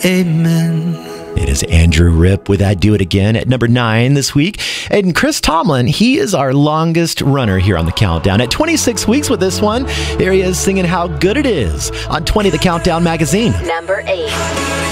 amen. It is Andrew Ripp with I Do It Again at number 9 this week. And Chris Tomlin, he is our longest runner here on the Countdown at 26 weeks with this one. Here he is singing How Good It Is on 20 The Countdown magazine. Number 8.